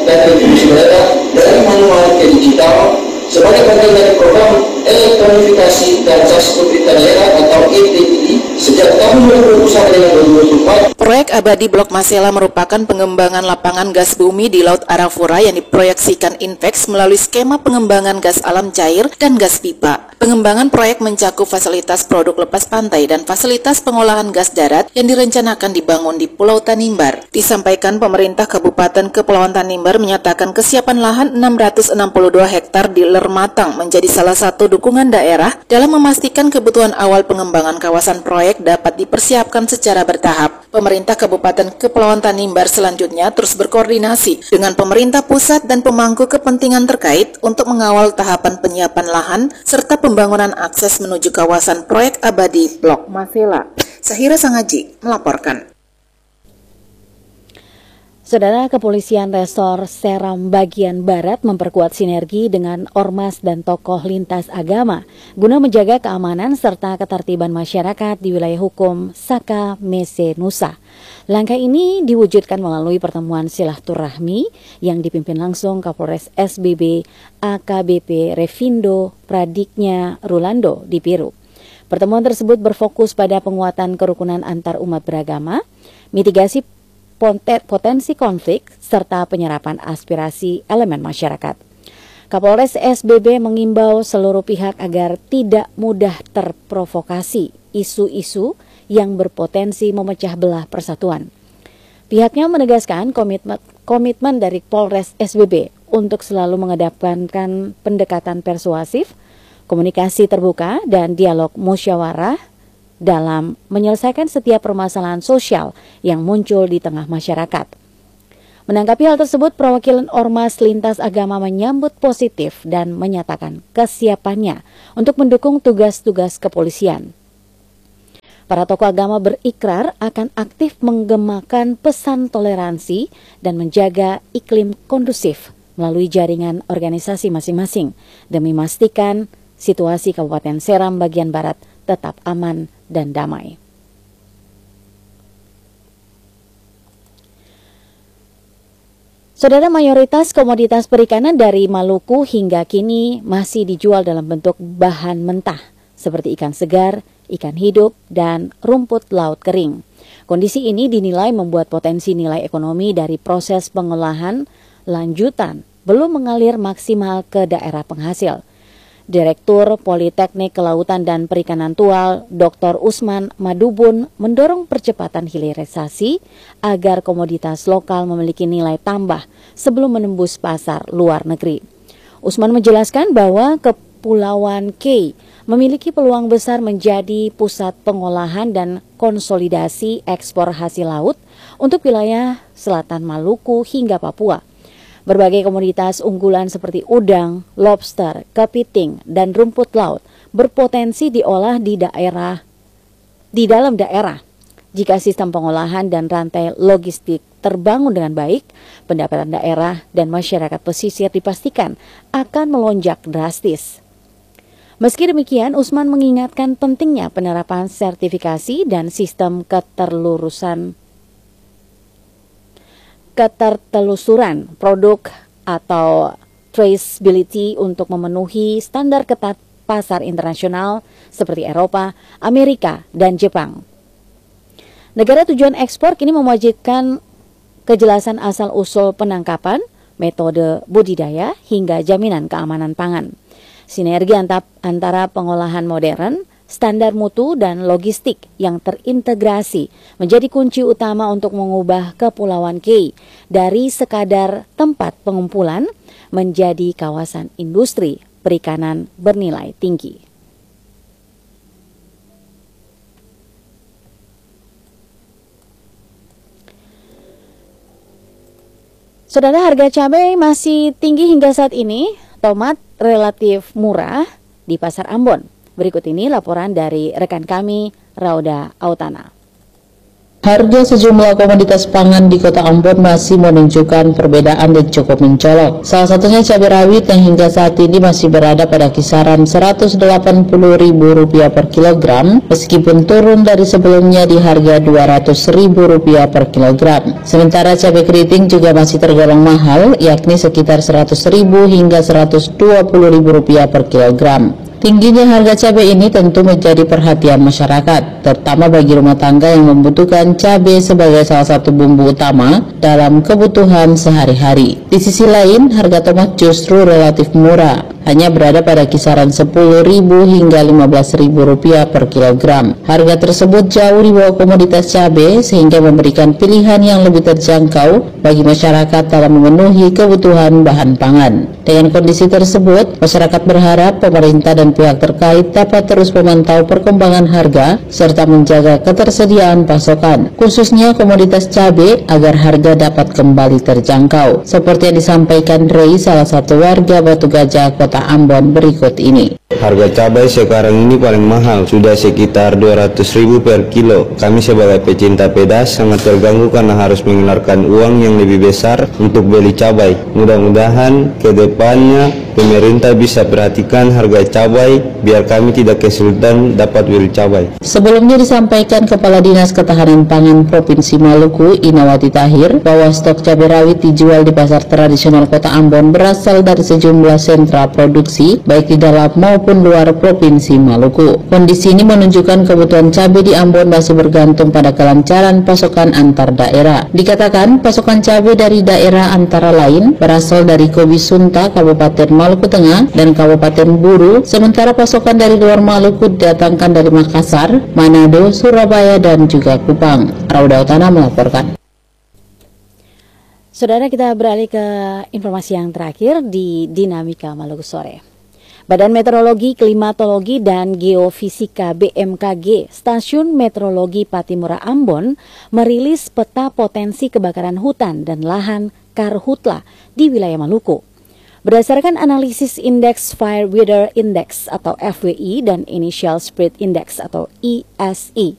dan distribusi data dari manual ke digital sebagai bagian dari program elektronifikasi transaksi pemerintahan daerah atau ETI sejak tahun 2021 hingga 2024. Proyek Abadi Blok Masela merupakan pengembangan lapangan gas bumi di Laut Arafura yang diproyeksikan Inpex melalui skema pengembangan gas alam cair dan gas pipa. Pengembangan proyek mencakup fasilitas produk lepas pantai dan fasilitas pengolahan gas darat yang direncanakan dibangun di Pulau Tanimbar. Disampaikan pemerintah Kabupaten Kepulauan Tanimbar menyatakan kesiapan lahan 662 hektar di Lermatang menjadi salah satu dukungan daerah dalam memastikan kebutuhan awal pengembangan kawasan proyek dapat dipersiapkan secara bertahap. Pemerintah Kabupaten Kepulauan Tanimbar selanjutnya terus berkoordinasi dengan pemerintah pusat dan pemangku kepentingan terkait untuk mengawal tahapan penyiapan lahan serta pembangunan akses menuju kawasan proyek Abadi Blok Masela. Sahira Sangaji melaporkan. Saudara, Kepolisian Resor Seram bagian Barat memperkuat sinergi dengan ormas dan tokoh lintas agama guna menjaga keamanan serta ketertiban masyarakat di wilayah hukum Saka Mese Nusa. Langkah ini diwujudkan melalui pertemuan silaturahmi yang dipimpin langsung Kapolres SBB AKBP Revindo Pradiknya Rulando di Piru. Pertemuan tersebut berfokus pada penguatan kerukunan antar umat beragama, mitigasi potensi konflik, serta penyerapan aspirasi elemen masyarakat. Kapolres SBB mengimbau seluruh pihak agar tidak mudah terprovokasi isu-isu yang berpotensi memecah belah persatuan. Pihaknya menegaskan komitmen dari Polres SBB untuk selalu mengedepankan pendekatan persuasif, komunikasi terbuka, dan dialog musyawarah dalam menyelesaikan setiap permasalahan sosial yang muncul di tengah masyarakat. Menanggapi hal tersebut, perwakilan Ormas Lintas Agama menyambut positif dan menyatakan kesiapannya untuk mendukung tugas-tugas kepolisian. Para tokoh agama berikrar akan aktif menggemakan pesan toleransi dan menjaga iklim kondusif melalui jaringan organisasi masing-masing demi memastikan situasi Kabupaten Seram bagian Barat tetap aman dan damai. Saudara, mayoritas komoditas perikanan dari Maluku hingga kini masih dijual dalam bentuk bahan mentah seperti ikan segar, ikan hidup, dan rumput laut kering. Kondisi ini dinilai membuat potensi nilai ekonomi dari proses pengolahan lanjutan belum mengalir maksimal ke daerah penghasil. Direktur Politeknik Kelautan dan Perikanan Tual, Dr. Usman Madubun, mendorong percepatan hilirisasi agar komoditas lokal memiliki nilai tambah sebelum menembus pasar luar negeri. Usman menjelaskan bahwa Kepulauan K memiliki peluang besar menjadi pusat pengolahan dan konsolidasi ekspor hasil laut untuk wilayah selatan Maluku hingga Papua. Berbagai komoditas unggulan seperti udang, lobster, kepiting, dan rumput laut berpotensi diolah di dalam daerah. Jika sistem pengolahan dan rantai logistik terbangun dengan baik, pendapatan daerah dan masyarakat pesisir dipastikan akan melonjak drastis. Meski demikian, Usman mengingatkan pentingnya penerapan sertifikasi dan sistem ketertelusuran produk atau traceability untuk memenuhi standar ketat pasar internasional seperti Eropa, Amerika, dan Jepang. Negara tujuan ekspor kini mewajibkan kejelasan asal-usul penangkapan, metode budidaya, hingga jaminan keamanan pangan. Sinergi antara pengolahan modern, standar mutu, dan logistik yang terintegrasi menjadi kunci utama untuk mengubah Kepulauan K dari sekadar tempat pengumpulan menjadi kawasan industri perikanan bernilai tinggi. Saudara, harga cabai masih tinggi hingga saat ini. Tomat relatif murah di Pasar Ambon. Berikut ini laporan dari rekan kami, Rauda Autana. Harga sejumlah komoditas pangan di Kota Ambon masih menunjukkan perbedaan yang cukup mencolok. Salah satunya cabai rawit yang hingga saat ini masih berada pada kisaran Rp180.000 per kilogram, meskipun turun dari sebelumnya di harga Rp200.000 per kilogram. Sementara cabai keriting juga masih tergolong mahal, yakni sekitar Rp100.000 hingga Rp120.000 per kilogram. Tingginya harga cabai ini tentu menjadi perhatian masyarakat, terutama bagi rumah tangga yang membutuhkan cabai sebagai salah satu bumbu utama dalam kebutuhan sehari-hari. Di sisi lain, harga tomat justru relatif murah, hanya berada pada kisaran Rp10.000 hingga Rp15.000 per kilogram. Harga tersebut jauh di bawah komoditas cabai sehingga memberikan pilihan yang lebih terjangkau bagi masyarakat dalam memenuhi kebutuhan bahan pangan. Dengan kondisi tersebut, masyarakat berharap pemerintah dan pihak terkait dapat terus memantau perkembangan harga serta menjaga ketersediaan pasokan, khususnya komoditas cabai agar harga dapat kembali terjangkau. Seperti yang disampaikan Rey, salah satu warga Batu Gajah, Kota Ambon berikut ini. Harga cabai sekarang ini paling mahal, sudah sekitar Rp200.000 per kilo. Kami sebagai pecinta pedas sangat terganggu karena harus mengeluarkan uang yang lebih besar untuk beli cabai. Mudah-mudahan ke depannya pemerintah bisa perhatikan harga cabai biar kami tidak kesulitan dapat beli cabai. Sebelumnya disampaikan Kepala Dinas Ketahanan Pangan Provinsi Maluku, Inawati Tahir, bahwa stok cabai rawit dijual di pasar tradisional Kota Ambon berasal dari sejumlah sentra produksi baik di dalam maupun luar Provinsi Maluku. Kondisi ini menunjukkan kebutuhan cabai di Ambon masih bergantung pada kelancaran pasokan antar daerah. Dikatakan pasokan cabai dari daerah antara lain berasal dari Kobi Sunta, Kabupaten Maluku Tengah dan Kabupaten Buru, sementara pasokan dari luar Maluku didatangkan dari Makassar, Manado, Surabaya dan juga Kupang. Rauda Utana melaporkan. Saudara, kita beralih ke informasi yang terakhir di Dinamika Maluku Sore. Badan Meteorologi, Klimatologi, dan Geofisika BMKG Stasiun Meteorologi Patimura Ambon merilis peta potensi kebakaran hutan dan lahan karhutla di wilayah Maluku. Berdasarkan analisis Index Fire Weather Index atau FWI dan Initial Spread Index atau ISI,